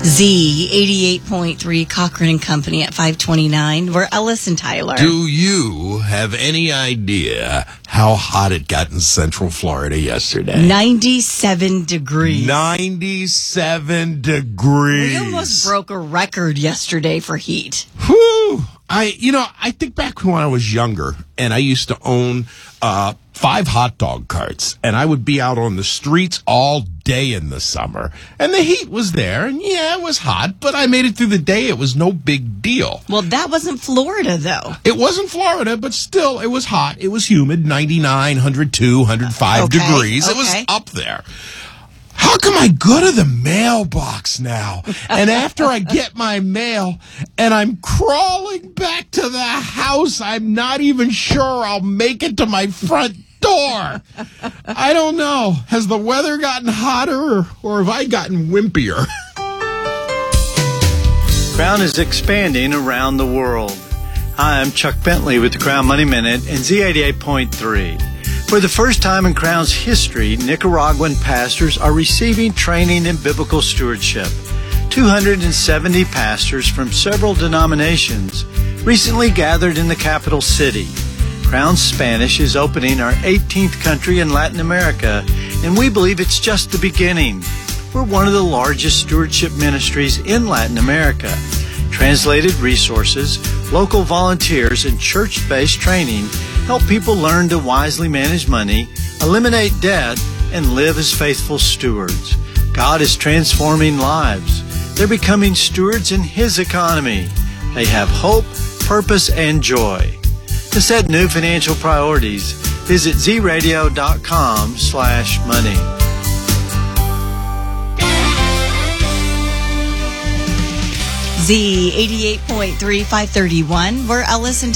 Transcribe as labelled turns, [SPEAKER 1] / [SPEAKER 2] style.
[SPEAKER 1] Z 88.3 Cochran and Company at 529. We're Ellis and Tyler.
[SPEAKER 2] Do you have any idea how hot it got in Central Florida yesterday?
[SPEAKER 1] 97 degrees.
[SPEAKER 2] 97 degrees.
[SPEAKER 1] We almost broke a record yesterday for heat.
[SPEAKER 2] Whew. I think back when I was younger and I used to own 5 hot dog carts, and I would be out on the streets all day in the summer, and the heat was there, and yeah, it was hot, but I made it through the day. It was no big deal.
[SPEAKER 1] Well, that wasn't Florida, though.
[SPEAKER 2] It wasn't Florida, but still, it was hot. It was humid, 99, 102, 105 degrees. It was up there. How come I go to the mailbox now, and after I get my mail, and I'm crawling back to the house, I'm not even sure I'll make it to my front door? I don't know. Has the weather gotten hotter, or have I gotten wimpier?
[SPEAKER 3] Crown is expanding around the world. Hi, I'm Chuck Bentley with the Crown Money Minute and Z88.3. For the first time in Crown's history, Nicaraguan pastors are receiving training in biblical stewardship. 270 pastors from several denominations recently gathered in the capital city. Crown Spanish is opening our 18th country in Latin America, and we believe it's just the beginning. We're one of the largest stewardship ministries in Latin America. Translated resources, local volunteers, and church-based training help people learn to wisely manage money, eliminate debt, and live as faithful stewards. God is transforming lives. They're becoming stewards in His economy. They have hope, purpose, and joy. To set new financial priorities, visit zradio.com/money.
[SPEAKER 1] Z 88.3 531. We're Ellis and